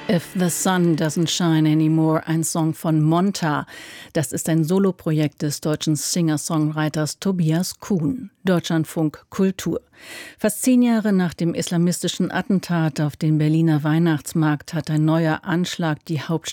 If the Sun Doesn't Shine Anymore, ein Song von Monta. Das ist ein Soloprojekt des deutschen Singer-Songwriters Tobias Kuhn. Deutschlandfunk Kultur. Fast 10 Jahre nach dem islamistischen Attentat auf den Berliner Weihnachtsmarkt hat ein neuer Anschlag die Hauptstadt